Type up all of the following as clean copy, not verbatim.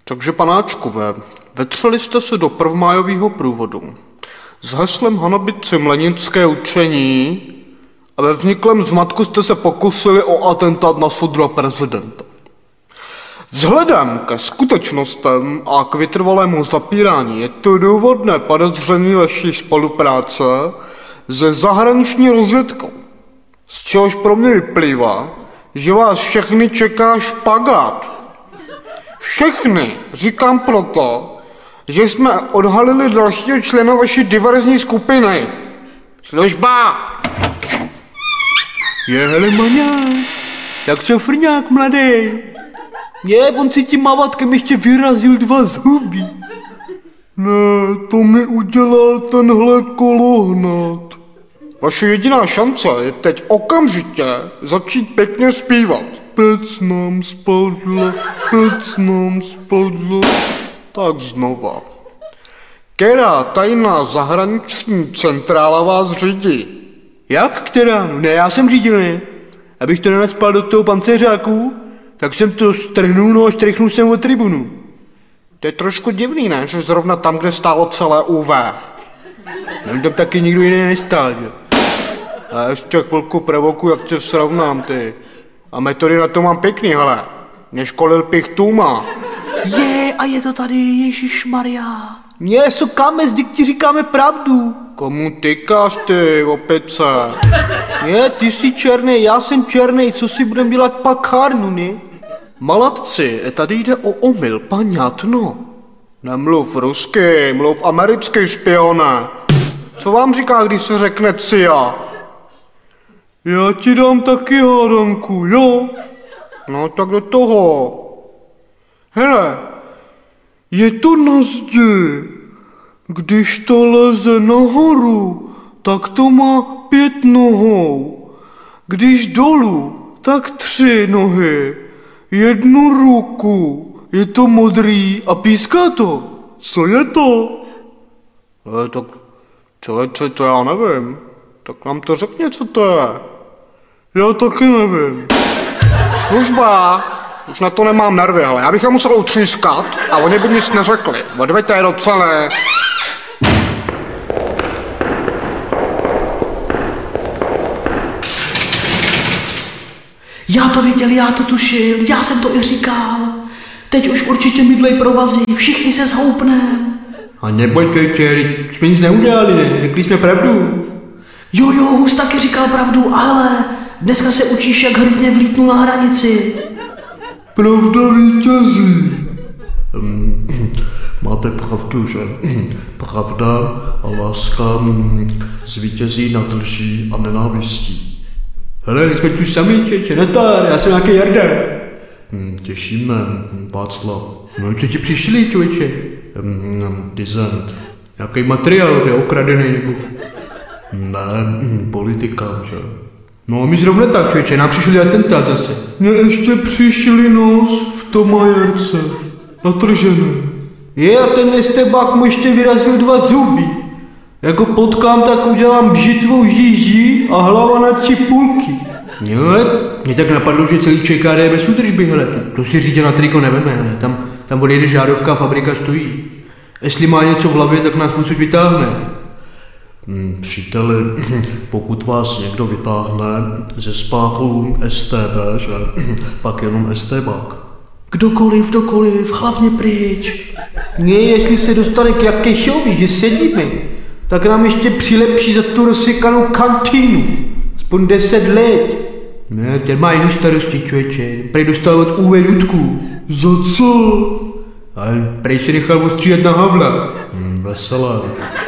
Takže panáčkové, vetřeli jste se do prvmájového průvodu s heslem hanobit si mlenické učení a ve vzniklém zmatku jste se pokusili o atentát na soudra prezidenta. Vzhledem ke skutečnostem a k vytrvalému zapírání je to důvodné podezření vaší spolupráce se zahraniční rozvědkou, z čehož pro mě vyplývá, že vás všechny čeká špagát. Všechny říkám proto, že jsme odhalili dalšího člena vaší diverzní skupiny. Služba! Hele Maňa, tak co frňák mladý? On si tím mávatkem ještě vyrazil 2 zuby. Ne, to mi udělal tenhle kolohnat. Vaše jediná šance je teď okamžitě začít pěkně zpívat. Pec nám spadla, pec nám spadla. Tak znova. Která tajná zahraniční centrála vás řídí? Jak která? No ne, já jsem řídil, ne? Abych to nenacpal do toho pancéřáku, tak jsem to strhnul, a štrychnul jsem od tribunu. To je trošku divný, ne? Že zrovna tam, kde stálo celé UV. No tam taky nikdo jiný nestál, že? A ještě chvilku provokuji, jak tě srovnám, ty. A metody na to mám pěkný, hele. Mě školil Pichtůma. A je to tady, ježišmarja. Sukáme, zdyk ti říkáme pravdu. Komu tykáš ty, opice? Ty jsi černý, já jsem černý, co si budem dělat pakárnu, ne? Malatci, tady jde o omyl, paňatno. Nemluv rusky, mluv americky, špione. Co vám říká, když se řekne CIA? Já ti dám taky hádanku, jo? No tak do toho. Hele, je to na zdi. Když to leze nahoru, tak to má 5 nohou. Když dolů, tak 3 nohy. 1 ruku. Je to modrý a píská to. Co je to? Tak člověče, to já nevím. Tak nám to řekni, co to je. Já taky nevím. Služba! Už na to nemám nervy, ale já bych je musel utřískat a oni by nic neřekli. Odveďte je do celé. Já to věděl, já to tušil, já jsem to i říkal. Teď už určitě mydlej provazy, všichni se zhoupnem. A neboj, čeče, jsme nic neudělali, ne? Řekli jsme pravdu. Jo, Hus taky říkal pravdu, ale dneska se učíš, jak hrdně vlítnul na hranici. Pravda vítězí. Máte pravdu, že? Pravda a láska zvítězí nad lží a nenávistí. Hele, jsme tu sami, čeče, nezdár, já jsem nějaký Jarda. Těší mě, Václav. No, co ti přišli, člověče? Dizent. Nějaký materiál, je okradený, nebo? Ne, politikám, že? No, my zrovna tak, člověče, nám přišli atentát zase. Mně ještě přišli nos v Tomajerce, natržené. A ten estebák mu ještě vyrazil 2 zuby. Jako potkám, tak udělám bžitvou žíží a hlava na 3 půlky. Jo, ale mě tak napadlo, že celý ČKD je bez údržby, hele, to si řídě na triko neveme, hele, tam odjede žárovka a fabrika stojí. Jestli má něco v hlavě, tak nás musí vytáhne. Příteli, pokud vás někdo vytáhne ze spáchu STB, že? Pak jenom STBák. Kdokoliv, hlavně pryč. Jestli se dostane k Jakešovi, že sedíme, tak nám ještě přilepší za tu rozsekanou kantýnu. Aspoň 10 let. Ne, ten má jiný starosti, člověče. Prej dostal od UV Dudku. Za co? Ale prej se nechal ostříhat na Havla. Veselé.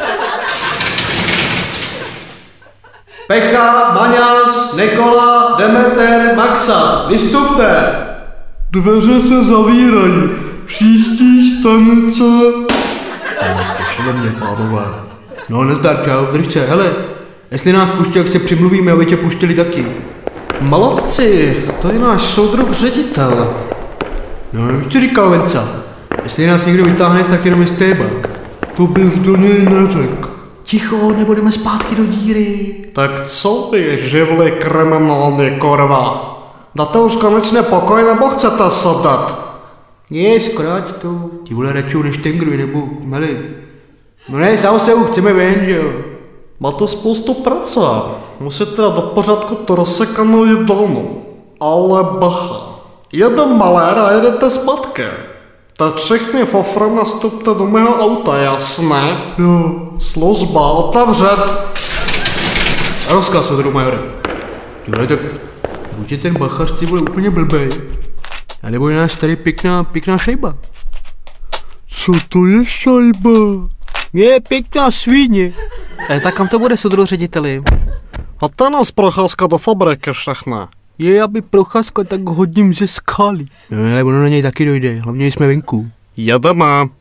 Pecha, Maňas, Nikola, Demeter, Maxa, vystupte! Dveře se zavírají. Příští stanice. Těšilo mě, pánové. No, nezdar, čau, drž se, hele. Jestli nás pustí, jak se přimluvíme, aby tě pustili taky. Malatci, to je náš soudruh ředitel. No, už ti říkal Venca. Jestli nás někdo vytáhne, tak jenom je stébák. To bych do něj neřekl. Ticho, nebo jdeme zpátky do díry. Tak co vy, živli kriminální korva? Dáte už konečně pokoj, nebo chcete sedat? Je, zkráť to. Ty vole radši než tengruj, nebo, hele. No ne, zase už chceme ven, že jo. Máte spoustu práce. Musíte dát do pořádku to rozsekanou jídelnu. Ale bacha. Jeden malér a jedete zpátky. Tak všichni fofrem nastupte do mého auta, jasné? Jo. Služba otevřet. Rozkaz od majore. Ty vole, tak buď je ten bachař, ty vole, úplně blbej. A nebo je nás tady pěkná šejba. Co to je šajba? Je pěkná svíně. Tak kam to bude, soudru řediteli? A to je nás procházka do fabriky všechna. Je, aby procházka, tak hodím ze skály. No ale ono na něj taky dojde, hlavně jsme venku. Jedeme.